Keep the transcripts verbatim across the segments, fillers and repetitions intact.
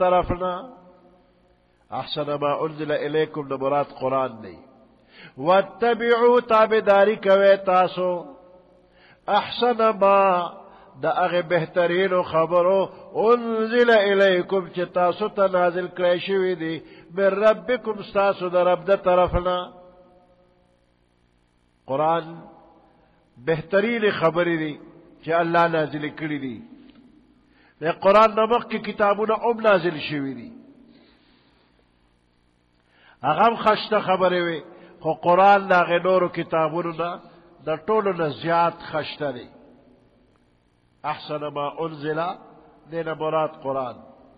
طرفنا احسن ما انزل الیکم نہ مراد قرآن نہیں واتبعوا تابداری کوي تاسو احسن ما دا اغه بهترین خبرو انزل الیکم چې تاسو ته نازل کړی شوی دی من ربکم تاسو د رب د طرفنا قرآن بهترین خبرې دي چې الله نازل کړی دي د قرآن نمخ کې کتابونه هم نازل شوی دي هغه هم خشته خبرې وي خو قرآن د هغې نورو کتابونو نه د ټولو نه زیات خشته دی احسن ما انزل دینا مراد قرآن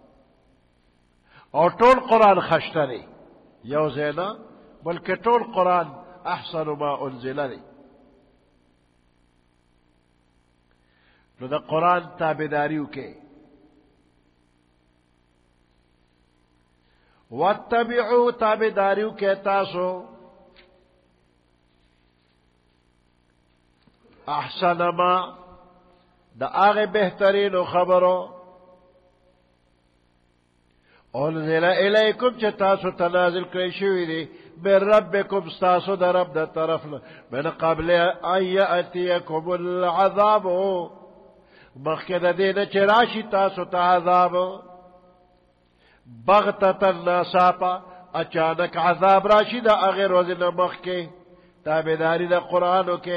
او ټول قرآن خشته دی یو ځای نه بلکې ټول قرآن احسن ما انزل دی نو د قرآن تابعداري وکړئ واتبعوا تابعداري وکړئ تاسو احسن ما دا آغی بہترین خبرو انزل الیکم چه تاسو تنازل کری شوی دی من ربکم ستاسو دا رب دا طرفنا من قبل ان یأتیکم العذاب مخکد دینا چه راشی تاسو تا عذاب بغتتا ناساپا اچانک عذاب راشی دا آغی روزنا مخکی تابداری دا قرآنو کے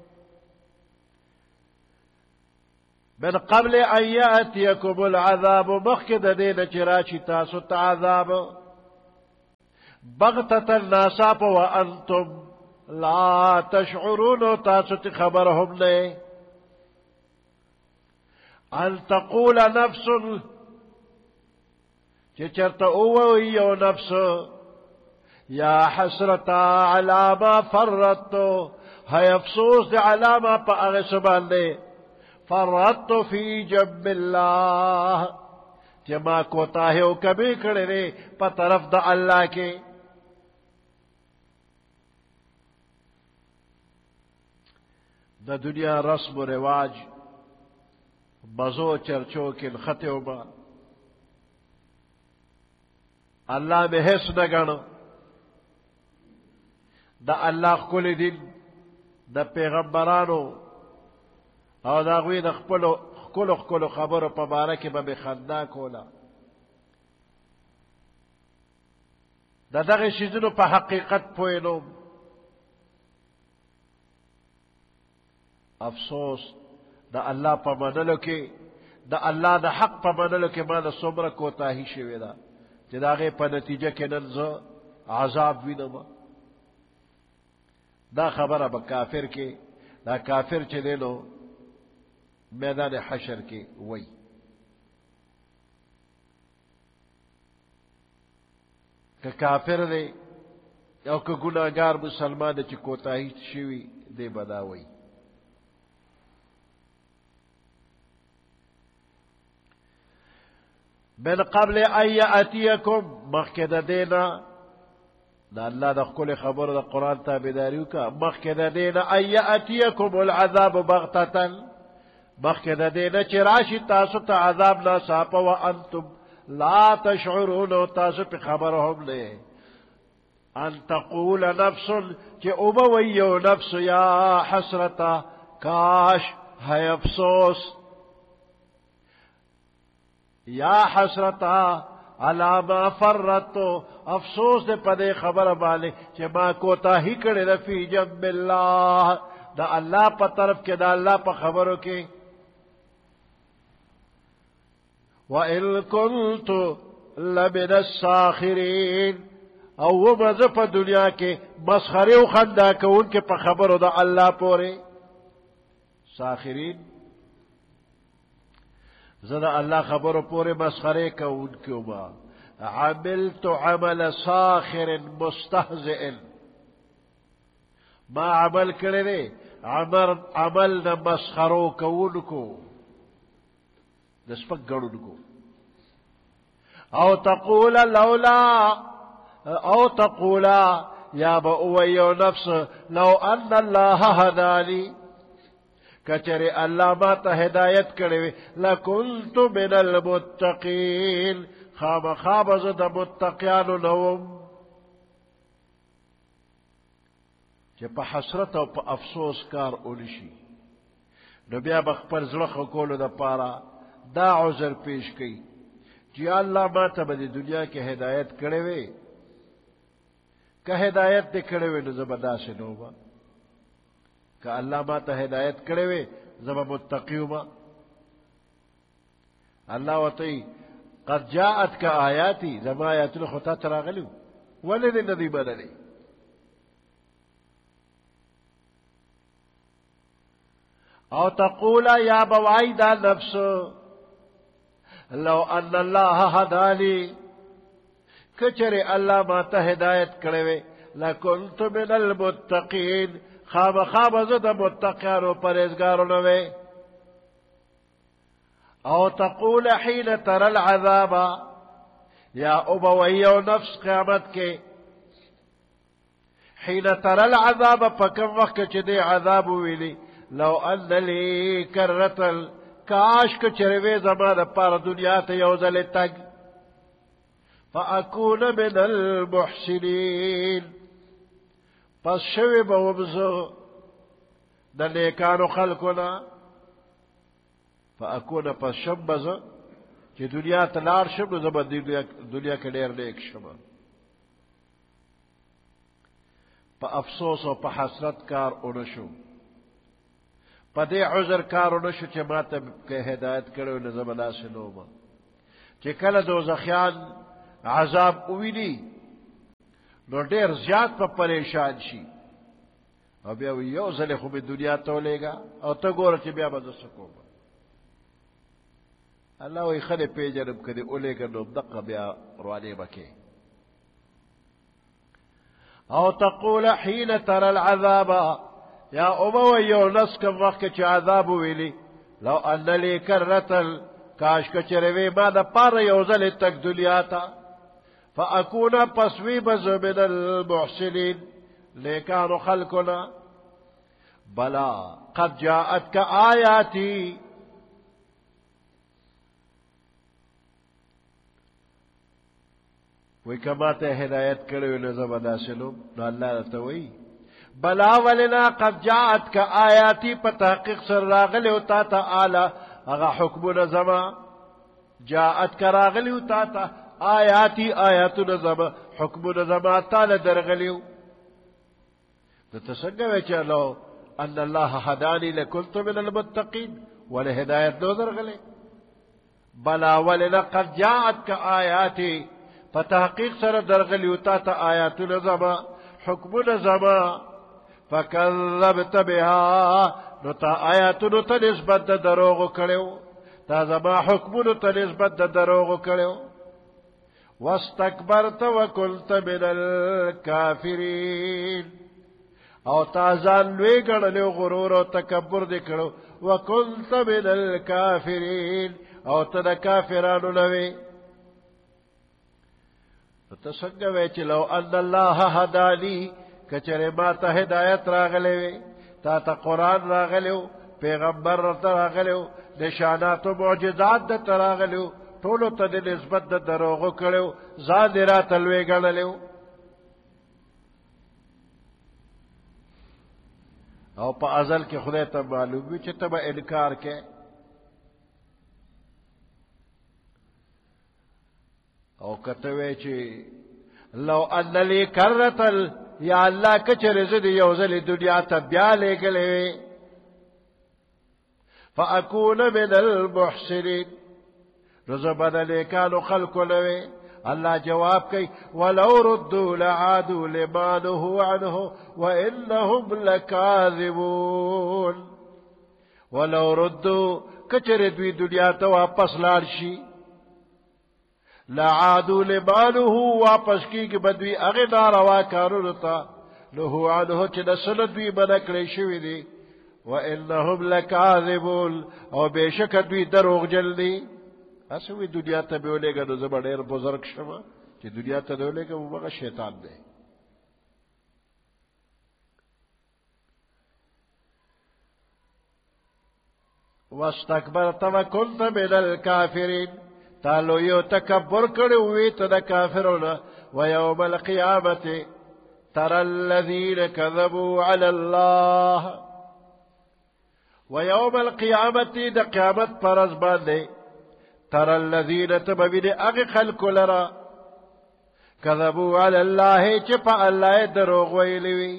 من قبل ان یأتیکم العذاب مخکد دینا چراشی تاسو تعذاب بغتتا ناساپ وانتم لا تشعرون تاسو تخبرهم لے ان تقول نفس چچرت اوویو نفس یا حسرتا علی ما فرطو ہے افسوس دی علی ما پا اغسبان لے فرطت فی جنب اللہ جما کوتاہی و کمی کرنے پا طرف دا اللہ کے دا دنیا رسم و رواج مزو چرچو کن خطیو با اللہ میں حس نگانا دا اللہ کل دن دا پیغمبرانو او دا غوی دا خپلو خکلو خکلو خبرو پا بارکی با بخندا کولا دا دغی شیزنو پا حقیقت پوینو افسوس دا اللہ پا منلو کی دا اللہ دا حق پا منلو کی ما دا سمرا کوتاہی شوی دا چی دا غی پا نتیجہ کی ننزو عذاب وینما دا خبر با کافر کی دا کافر چی دینو میدان حشر کی وی کہ کافر دے او کہ گناہگار مسلمان دے چی کوتاہی شوی دے بداوی من قبل ان یأتیکم مخکد دینا دا اللہ دا کل خبر دا قرآن تابداریو کا مخکد دینا ان یأتیکم العذاب بغتتا مخکد دینا چراشی تاسو تا عذاب ناساپا وانتم لا تشعرون تاسو پی خبرهم لے ان تقول نفس چی امویو نفس یا حسرتا کاش ہے افسوس یا حسرتا علی ما فرطو افسوس دے پدے خبر بالے چی ما کوتا ہی کڑے دا فی جنب اللہ دا اللہ پا طرف کے دا اللہ پا خبروں کے وَإِن كُنْتُ لَمِنَ السَّاخِرِينَ او وہ مذہب دنیا کے مسخرے و خندہ کہ ان کے پا خبروں دا اللہ پورے ساخرین زدہ اللہ خبروں پورے مسخرے کہ ان کے ما عملت عمل ساخر مستہزئ ما عمل کرے عمل عمل نہ مسخروں کہ ان کو نسبت گڑن کو او تقول لولا او تقولا یا بأویو نفس لو ان اللہ ہدانی کچرے اللہ ما تا ہدایت کرے لکنت من المتقین خامخا به زه د متقیانو نه وم چې په حسرت او په افسوس کار ونشي، نو بیا به خپل زړه ښه کولو دپاره دا عذر پیش کوي چې یا الله ما ته به د دنیا کې هدایت کړی وی، که هدایت دې کړی وی نو زه به داسې نه وم، که الله ما ته هدایت کړی وی زه به متقي وم. الله ورته قد جاءتک آیاتی، زما آیاتونه خو تا ته راغلي وو، ولې دې نه دي منلي؟ او تقول یا بوای دا نفس لو ان الله هدانی، کچره الله ما ته هدایت کړی وی لکنت من المتقین، خامخا به زه د متقیانو پرهیزګارو نه وی. او تقول حين ترى العذاب، یا ابوی او نفس قیامت کے حين ترى العذاب پکم وقت چې دی عذاب ویلی لو ان لی کرتل، کاش که چروی زما د پاره دنیا ته یو ځلې تګ فاکون من المحسنین، پس شوی به وم زه د نیکانو خلکو نه، فاکون پس شم به زه چې دنیا ته لاړ شم نو زه به دنیا کې ډېر نیک شم. په افسوس او په حسرت کار ونه شو، په دې عذر کار ونه شو چې ما ته که هدایت کړی نو زه به داسې نه وم. چې کله دوزخیان عذاب وویني نو ډېر زیات په پریشان شي، او بیا وایي یو ځلې خو مې دنیا ته ولېږه او ته ګوره چې بیا به زه څه کوم. الله وایي ښه دې پېژنم، که دې ولېږه نو دقه بیا روانې به کې. او تقول حين ترى العذاب، یا اوبوی یو نس کم وقت چې عذاب ویلی لو ان لی کرتل، کاش که چروی ما د پاره یو ځلې تک دنیا ته فاکون پس وی بز من المحسنین، نیکانو خلقنا. بلا قد جاءتک آیاتی، وی کما ته هدایت کړی نو زه به داسې نوم. نو الله ته وایي بلا ولنا قد جاءتک آیاتی، په تحقیق سره راغلی او تا ته اعلی هغه حکمونه زما، جاءتک راغلی او تا ته آیاتی آیاتونه زما، حکمونه زما تاله درغلیو. نو ته څنګه وایې چې لو ان الله هدانی لکنت من المتقین، ولې هدایت نو درغلی؟ بلا ولنا قد جاءتک آیاتی، په تحقیق سره درغلی او تا ته آیاتونه زما، حکمونه زما، فکذبت بها، نو تا آیاتونو ته نسبت د دروغو کړیو، تا زما حکمونو ته نسبت د دروغو کړیو. واستکبرت وکنت من الکافرین، او تا ځان لوی ګڼلی غرور او تکبر دې کړو. وکنت من الکافرین، او ته د کافرانو نه وې. ته څنګه وایې چې لو ان الله هدانی، کچره ما ته هدایت راغلی وی، تا ته قرآن راغلی و، پیغمبر راته راغلی و، نشانات و معجزات درته راغلی و، ټولو ته د نسبت د دروغو کړی و، ځان دې راته لوی ګڼلی و. او په ازل کې خدای ته معلوم وي چې ته به انکار کې. او کته وی چې لو ان لی کرتل، یا الله کچره زه دې یو ځلې دنیا ته بیا لېږلی فاکون من المحسنین، نو زه به د نیکانو خلکو نه وې. الله جواب کوي ولو ردوا لعادوا لما نهوا عنه وانهم لکاذبون. ولو ردوا، کچره دوی دنیا ته واپس لاړ شي، لعادوا لما نهوا، واپس کیږي بدوی هغه ناروا کارونو ته نهوا عنه چې د سنت دوی منع کړی شوي دي. وانهم لکاذبون، او بېشکه دوی دروغجن دي. هسې وي دنیا ته مې ولېږه نو زه به ډېر بزرګ شم، چې دنیا ته دې ولېږه همغه شیطان دی. واستکبرت وکنت من الکافرین، تالو یو تکبر کړو وی ته د کافرونو ويوم القيامة ترى الذين كذبوا على الله ويوم القيامة د قیامت پرز باندې ترى الذين تببين اغي خلق لرا كذبوا على الله چپ الله دروغ ویلوی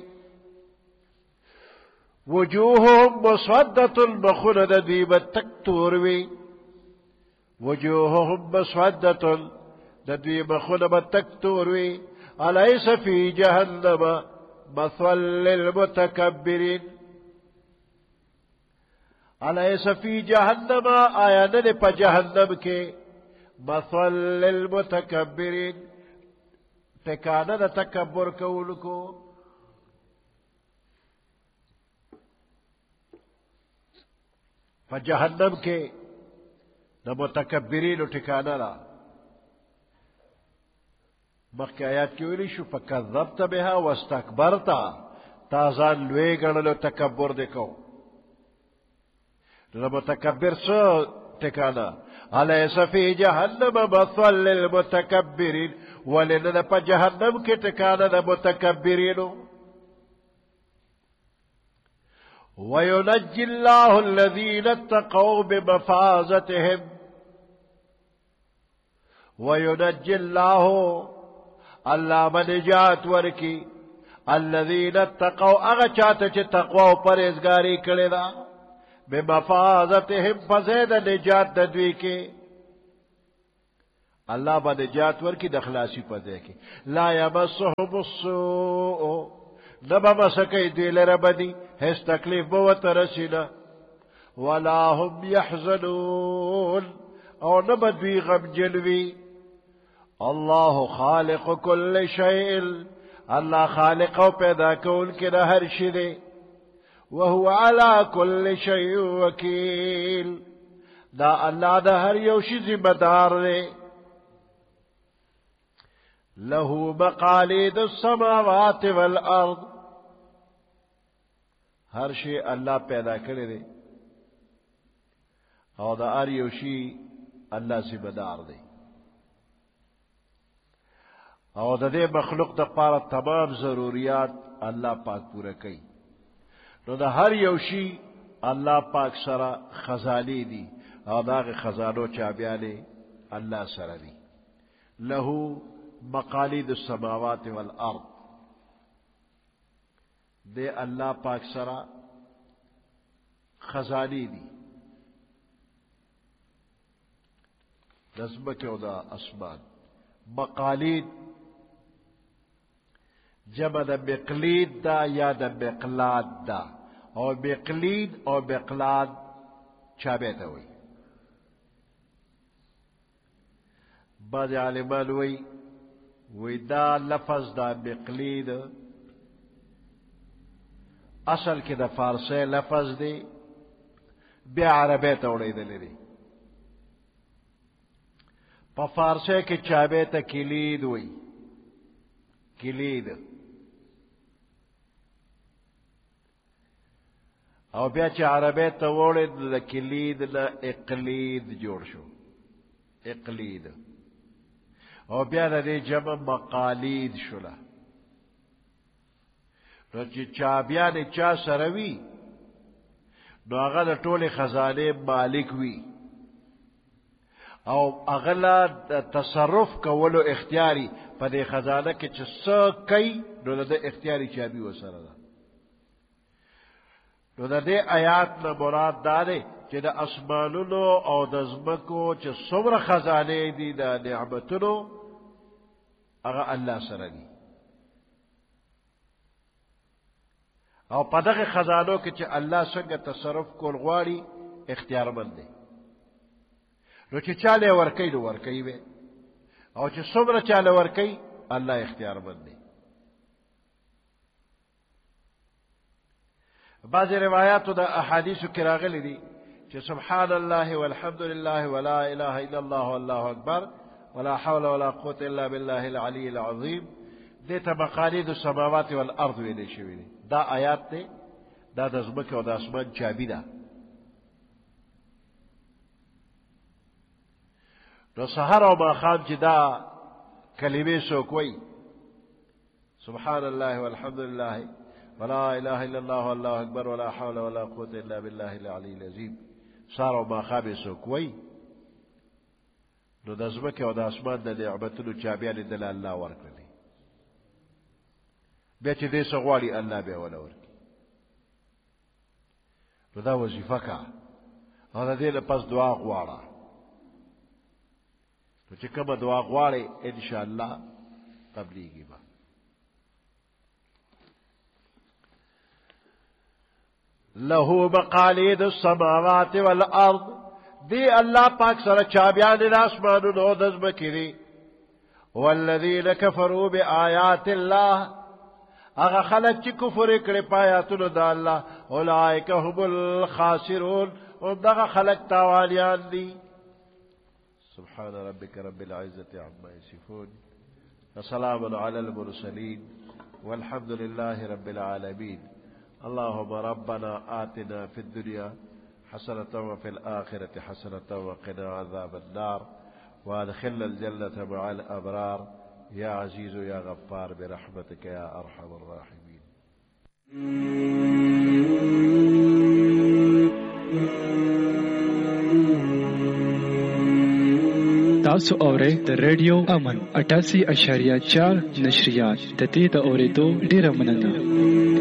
وجوههم مسودة مخند دیب تکتوروی وجوههم مسودة ندوی مخند تکتوروی أليس في جهنم مثوى للمتكبرين أليس في جهنم آیا نده پا جهنم کے مثوى للمتكبرين ٹکانہ دا تکبر کولکو پا جہنم کے دا متکبرین ٹکانہ دا مخی آیات کی ویلی شو فکذبت بها واستکبرتا تازان لوی گرنلو تکبر دکو دا متکبر سو ٹکانہ أليس في جهنم مثوى للمتكبرين ولن پا جہنم کے ٹکانہ دا متکبرین وينجي الله الذين اتقوا بمفازتهم وينجي الله اللہ منجات ورکی الذین اتقوا اغچات چی تقوی و پریزگاری کرے دا بمفازتهم فزید نجات ددوی کے اللہ با نجات ورکی دخلاسی پدے کے لا یمسهم السوء نبا مسکی دیل ربدی حس تکلیف بوت رسینا ولا هم يحزنون او نبا دوی غم جنوی اللہ خالق کل شیء اللہ خالق و پیدا کون کے نہ ہر شدے وهو على كل شيء وكيل دا اللہ دا ہر یوشی ذمہ دار دے له مقاليد السماوات والارض ہر شی اللہ پیدا کرے دے اور دا ہر یوشی اللہ ذمہ دار دے اور دا دے مخلوق دا پارا تمام ضروریات اللہ پاک پورا کئی نو دا ہر یوشی اللہ پاک سرا خزانی دی اور دا خزانو چابیانے اللہ سرا دی لہو مقالید السماوات والارض دے اللہ پاک سرا خزانی دی نظمت و دا اسمان مقالید جمع دا بقلید دا یا دا بقلاد دا اور بقلید اور بقلاد چابیتا ہوئی بعض عالمان ہوئی وی دا لفظ دا بقلید اصل کی دا فارسی لفظ دی بیا عربیتا ہوئی دلی دی پا فارسی کی چابیتا کلید ہوئی کلید او بیا چې عربی ته وړې د کلید نه اقلید جوړ شو اقلید او بیا د دې جمع مقالید شوله نو چې چابیانې چا سره وي نو هغه د ټولې خزانې مالک وي او هغه له تصرف کولو اختیاري په دې خزانه کې چې څه کوي نو د اختیاري چابي ورسره ده نو دا دے آیات نا مراد دارے چی دا اسمانونو او دا زمکو چی صبر خزانے دی دا نعمتونو اگا اللہ سر دی او پدغ خزانو کی چی اللہ سنگ تصرف کول غواری اختیار مند دی نو چی چالے ورکی نو ورکی بے او چی صبر چالے ورکی اللہ اختیار مند دی بعض روایات دا احادیث کی راغلی دی کہ سبحان اللہ والحمد للہ ولا الہ الا اللہ واللہ اکبر ولا حول ولا قوة الا باللہ العلی العظیم دیتا مقالید السماوات والارض ویلے شوی دی دا آیات تے دا دزمک و دا اسمان چابی دا نو سحر او ماخام چې دا کلمې څوک وایي سبحان الله والحمد لله ولا اله الا الله والله اکبر ولا حول ولا قوه الا بالله العلي العظيم سحر او ماخام څوک وایي نو د ځمکې او د اسمان د نعمتونو چابیانې دله الله ورکړلې بیا چې دې څه غواړي الله بیا وله ورکړي نو دا وظیفه کا او د دې نه پس دعا غواړه نو چې کومه دعا غواړې انشاءالله قبلیږي به له مقاليد السماوات والارض دی الله پاک سره چابیان د اسمانونو د ځمکې دي والذین کفروا بآیات الله هغه خلک چې کفر کړي په آیاتونو د الله اولئک هم الخاسرون او دغه خلک تاوالیان دي سبحان ربك رب العزة عما يصفون وسلام على المرسلين والحمد لله رب العالمين اللهم ربنا آتنا في الدنيا حسنة وفي الآخرة حسنة وقنا عذاب النار وادخلنا الجنة مع الأبرار يا عزيز يا غفار برحمتك يا أرحم الراحمين. تاسو اورئ د ریډیو امن اٹھاسی اشاریه چار نشریات د دې د اورېدو ډیره مننه.